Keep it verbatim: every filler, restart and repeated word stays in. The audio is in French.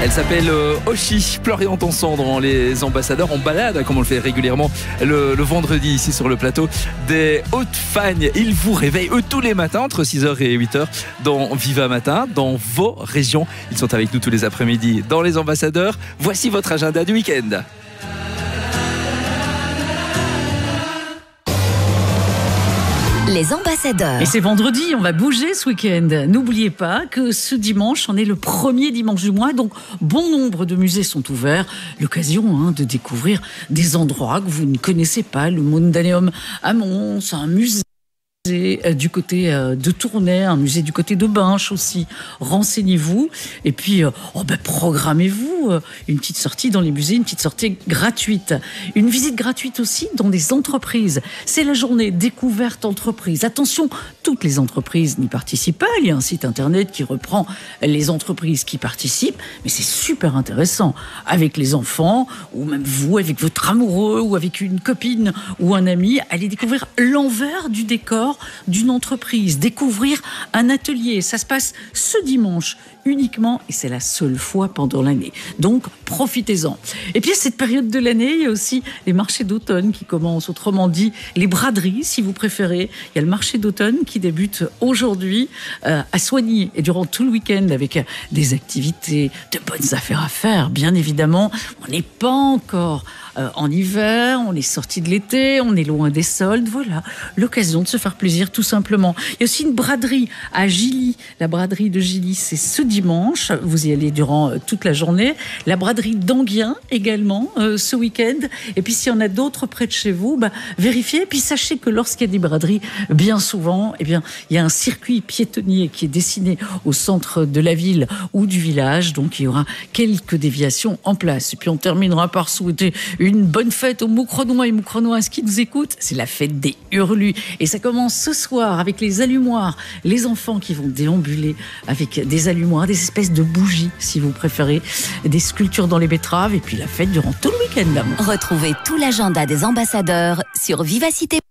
Elle s'appelle euh, Oshi, Pleuriant en cendres dans Les Ambassadeurs, en balade, comme on le fait régulièrement le, le vendredi ici sur le plateau des Hautes-Fagnes. Ils vous réveillent, eux, tous les matins, entre six heures et huit heures, dans Viva Matin, dans vos régions. Ils sont avec nous tous les après-midi dans Les Ambassadeurs. Voici votre agenda du week-end. Les Ambassadeurs. Et c'est vendredi, on va bouger ce week-end. N'oubliez pas que ce dimanche, on est le premier dimanche du mois, donc bon nombre de musées sont ouverts. L'occasion hein, de découvrir des endroits que vous ne connaissez pas. Le Mondaneum à Mons, un musée du côté de Tournai, un musée du côté de Binche aussi. Renseignez-vous et puis oh ben, programmez-vous une petite sortie dans les musées, une petite sortie gratuite. Une visite gratuite aussi dans des entreprises. C'est la journée découverte entreprise. Attention, toutes les entreprises n'y participent pas. Il y a un site internet qui reprend les entreprises qui participent, mais c'est super intéressant. Avec les enfants, ou même vous, avec votre amoureux, ou avec une copine ou un ami, allez découvrir l'envers du décor d'une entreprise, découvrir un atelier. Ça se passe ce dimanche uniquement et c'est la seule fois pendant l'année. Donc, profitez-en. Et puis, à cette période de l'année, il y a aussi les marchés d'automne qui commencent. Autrement dit, les braderies, si vous préférez. Il y a le marché d'automne qui débute aujourd'hui euh, à Soigny et durant tout le week-end avec euh, des activités, de bonnes affaires à faire, bien évidemment. On n'est pas encore euh, en hiver, on est sorti de l'été, on est loin des soldes. Voilà, l'occasion de se faire plaisir tout simplement. Il y a aussi une braderie à Gilly. La braderie de Gilly, c'est ce dimanche. Vous y allez durant euh, toute la journée. La braderie d'Anguien également euh, ce week-end. Et puis, s'il y en a d'autres près de chez vous, bah, vérifiez. Et puis, sachez que lorsqu'il y a des braderies, bien souvent, eh bien, il y a un circuit piétonnier qui est dessiné au centre de la ville ou du village. Donc, il y aura quelques déviations en place. Et puis, on terminera par souhaiter une bonne fête aux Moucronois et Moucronoises qui nous écoutent. C'est la fête des Hurlus. Et ça commence ce soir avec les allumoirs. Les enfants qui vont déambuler avec des allumoirs, des espèces de bougies, si vous préférez, des sculptures dans les betteraves. Et puis la fête durant tout le week-end d'amour. Retrouvez tout l'agenda des Ambassadeurs sur Vivacité.